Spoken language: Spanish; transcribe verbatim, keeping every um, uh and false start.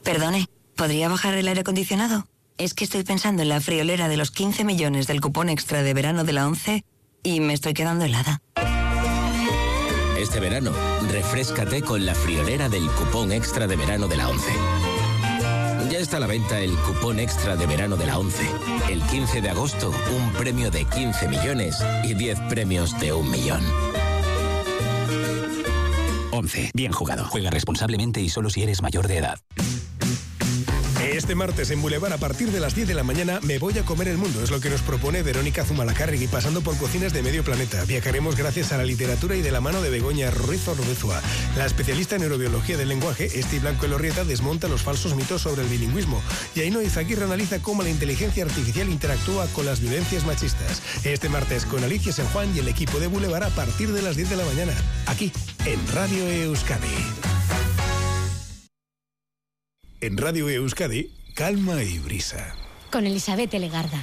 Perdone, ¿podría bajar el aire acondicionado? Es que estoy pensando en la friolera de los quince millones del cupón extra de verano de la ONCE y me estoy quedando helada. Este verano, refréscate con la friolera del cupón extra de verano de la ONCE. Ya está a la venta el cupón extra de verano de la ONCE. El quince de agosto, un premio de quince millones y diez premios de un millón. ONCE. Bien jugado. Juega responsablemente y solo si eres mayor de edad. Este martes en Boulevard a partir de las diez de la mañana me voy a comer el mundo. Es lo que nos propone Verónica Zumalacárregui, pasando por cocinas de medio planeta. Viajaremos gracias a la literatura y de la mano de Begoña Ruiz Orduzua. La especialista en neurobiología del lenguaje, Esti Blanco Elorrieta, desmonta los falsos mitos sobre el bilingüismo. Y Ainhoa Izaguirre analiza cómo la inteligencia artificial interactúa con las violencias machistas. Este martes con Alicia San Juan y el equipo de Boulevard a partir de las diez de la mañana. Aquí, en Radio Euskadi. En Radio Euskadi, calma y brisa. Con Elizabeth Legarda.